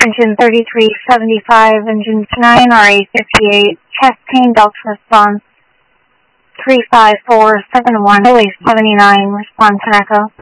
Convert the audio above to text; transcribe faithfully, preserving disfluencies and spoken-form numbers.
Engine thirty-three seventy-five, engine nine R A fifty-eight, chest pain, Delta response three five four seven one, Philly seventy-nine, response and echo.